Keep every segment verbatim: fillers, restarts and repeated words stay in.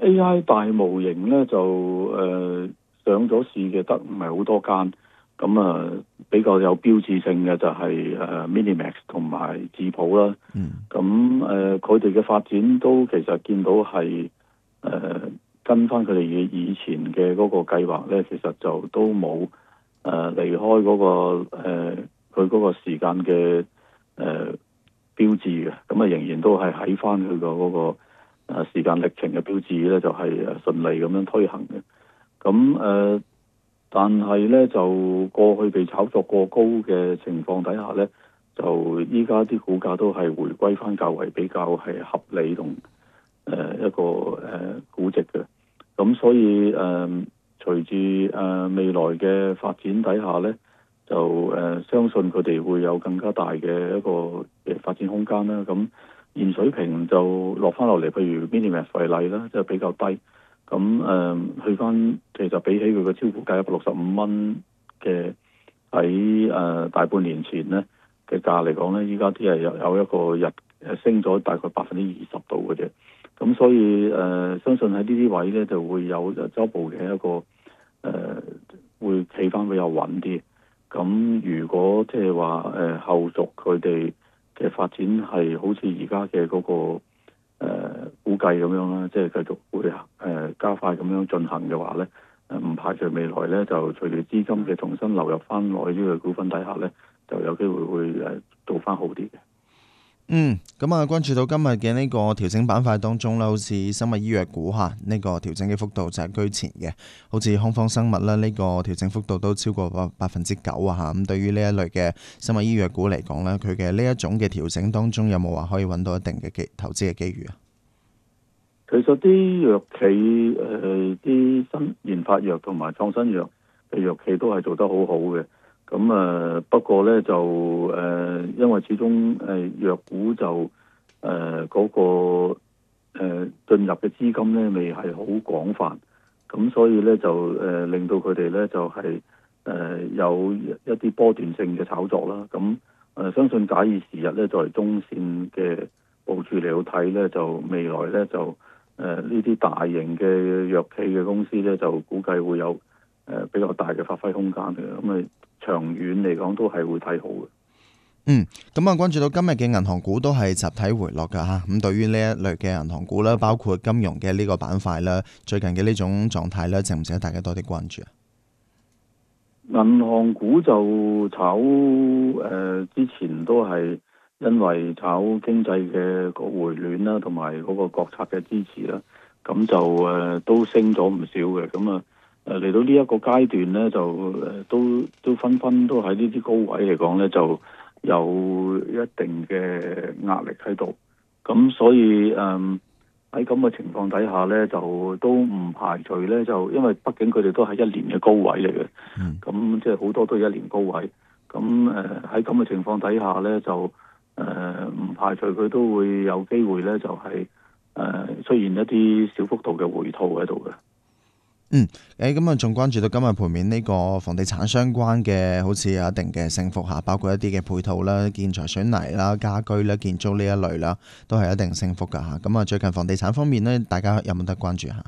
A I 大模型咧就誒、呃、上咗市嘅得唔係好多間，咁啊、呃、比較有標誌性嘅就係誒 Minimax 同埋智譜啦。 嗯。 咁誒佢哋嘅發展都其實見到係誒、呃、跟翻佢哋嘅以前嘅嗰個計劃咧，其實就都冇誒、呃、離開嗰、嗰個佢嗰、呃、個時間嘅誒、呃、標誌嘅，咁啊仍然都係喺翻佢個嗰個。誒時間歷程嘅標誌咧，就係誒順利咁樣推行嘅。咁誒、呃，但係咧就過去被炒作過高嘅情況底下咧，就依家啲股價都係回歸翻較為比較係合理同誒、呃、一個誒、呃、估值嘅。咁所以誒、呃，隨住誒、呃、未來嘅發展底下咧，就誒、呃、相信佢哋會有更加大嘅一個嘅發展空間啦。咁現水平就落翻落嚟，譬如 Minimax 為例啦，即係比較低。咁誒、呃、去翻，其實比起佢個招股價一百六十五蚊嘅喺誒大半年前咧嘅價嚟講咧，依家啲係有有一個日誒升咗大概百分之二十度嘅啫。咁所以誒、呃、相信喺呢啲位咧就會有周步嘅一個誒、呃、會企翻比較穩啲。咁如果即係話誒後續佢哋嘅發展係好似而家嘅嗰個誒、呃、估計咁樣啦，即係繼續會誒、呃、加快咁樣進行嘅話咧，誒唔排除未來咧就隨住資金嘅重新流入翻落去呢個股份底下咧，就有機會會誒做翻好啲嘅。 嗯，咁啊，關注到今日嘅呢個調整板塊當中啦，好似生物醫藥股吓，呢、這個調整嘅幅度就係居前嘅，好似康方生物啦，呢、這個調整幅度都超過百百分之九啊吓。咁對於呢一類嘅生物醫藥股嚟講咧，佢嘅呢一種嘅調整當中，有冇話可以揾到一定嘅機投資嘅機遇啊？ 其實啲藥企誒，啲、呃、新研發藥同埋創新藥嘅藥企都係做得好好嘅。咁誒、呃，不過咧就誒、呃，因為始終誒藥股就誒嗰、呃那個誒進、呃、入嘅資金咧未係好廣泛，咁所以咧就誒、呃、令到佢哋咧就係、是、誒、呃、有一啲波段性嘅炒作啦。咁誒、呃、相信假以時日咧，作為中線嘅部署嚟到睇咧，就未來咧就誒呢啲大型嘅藥企嘅公司咧，就估計會有誒、呃、比較大嘅發揮空間嘅。咁啊〜長遠嚟講都係會睇好嘅。 嗯，咁啊，關注到今日嘅銀行股都係集體回落㗎吓。咁對於呢一類嘅銀行股啦，包括金融嘅呢個板塊啦，最近嘅呢種狀態咧，值唔值得大家多啲關注啊？ 銀行股就炒誒、呃，之前都係因為炒經濟嘅個回暖啦，同埋嗰個國策嘅支持啦，咁就誒、呃、都升咗唔少嘅。咁啊〜誒嚟到呢一個階段咧，就誒都都紛紛都喺呢啲高位嚟講咧，就有一定嘅壓力喺度。咁所以誒喺咁嘅情況底下咧，就都唔排除咧，就因為畢竟佢哋都係一年嘅高位嚟嘅。咁即係好多都係一年高位。咁誒喺咁嘅情況底下咧，就誒唔、呃、排除佢都會有機會咧，就係、是、誒、呃、出現一啲小幅度嘅回吐喺度嘅。 嗯，誒，咁啊，仲關注到今日盤面呢個房地產相關嘅，好似有一定嘅升幅吓，包括一啲嘅配套啦、建材、水泥啦、家居啦、建築呢一類啦，都係一定升幅噶吓。咁啊，最近房地產方面呢，大家有冇得關注下？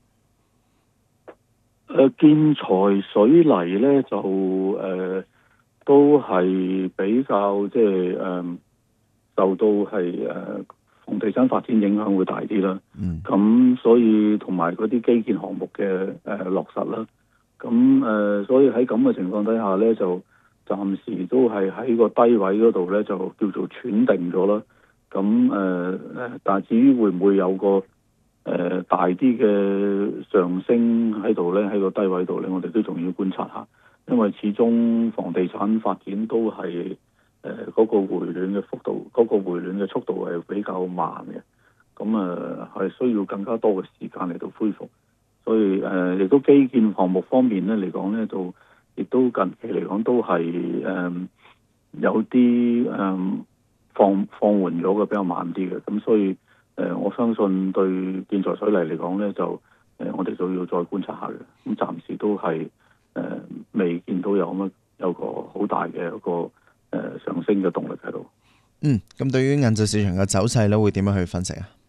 誒，建材、水泥咧就誒、呃、都係比較即係誒受到係誒。呃房地產發展影響會大啲啦，咁、嗯、所以同埋嗰啲基建項目嘅誒、呃、落實啦，咁誒、呃、所以喺咁嘅情況底下咧，就暫時都係喺個低位嗰度咧，就叫做喘定咗啦。咁誒誒，但係至於會唔會有個誒、呃、大啲嘅上升喺度咧，喺個低位度咧，我哋都仲要觀察下，因為始終房地產發展都係。誒嗰、呃那個回暖嘅幅度，嗰、那個回暖嘅速度係比較慢嘅，咁啊係需要更加多嘅時間嚟到恢復，所以誒亦、呃、都基建項目方面咧嚟講咧，就亦都近期嚟講都係誒、呃、有啲誒、呃、放放緩咗嘅比較慢啲嘅，咁所以誒、呃、我相信對建材水泥嚟講咧，就誒、呃、我哋就要再觀察下嘅，咁暫時都係誒、呃、未見到有乜有個好大嘅一個。誒、呃，上升嘅動力喺度。 嗯，咁對於銀質市場嘅走勢咧，會點樣去分析啊？